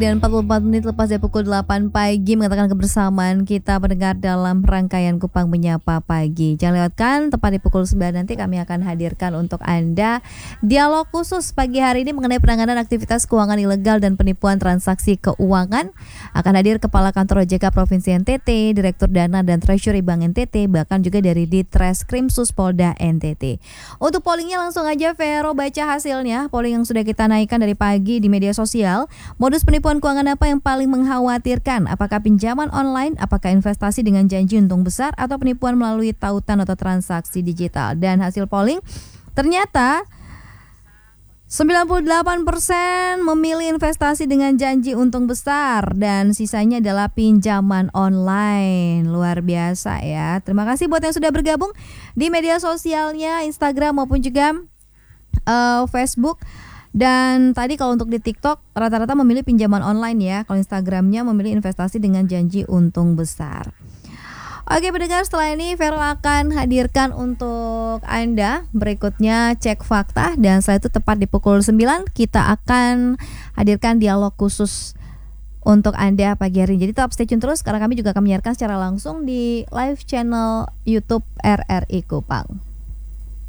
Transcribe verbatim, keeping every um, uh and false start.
Dan empat puluh empat menit lepas dari pukul delapan pagi mengatakan kebersamaan kita mendengar dalam rangkaian Kupang Menyapa Pagi. Jangan lewatkan, tepat di pukul sembilan nanti kami akan hadirkan untuk Anda dialog khusus pagi hari ini mengenai penanganan aktivitas keuangan ilegal dan penipuan transaksi keuangan. Akan hadir Kepala Kantor O J K Provinsi N T T, Direktur Dana dan Treasury Bank N T T, bahkan juga dari Ditreskrimsus Polda N T T. Untuk pollingnya langsung aja Vero baca hasilnya. Polling yang sudah kita naikkan dari pagi di media sosial. Modus penipuan keuangan apa yang paling mengkhawatirkan? Apakah pinjaman online, apakah investasi dengan janji untung besar, atau penipuan melalui tautan atau transaksi digital? Dan hasil polling ternyata sembilan puluh delapan persen memilih investasi dengan janji untung besar dan sisanya adalah pinjaman online. Luar biasa ya. Terima kasih buat yang sudah bergabung di media sosialnya, Instagram maupun juga uh, Facebook. Dan tadi kalau untuk di TikTok rata-rata memilih pinjaman online ya. Kalau Instagramnya memilih investasi dengan janji untung besar. Oke pendengar, setelah ini Vero akan hadirkan untuk Anda berikutnya cek fakta. Dan setelah itu tepat di pukul sembilan kita akan hadirkan dialog khusus untuk Anda pagi hari ini. Jadi tetap stay tune terus karena kami juga akan menyiarkan secara langsung di live channel YouTube R R I Kupang.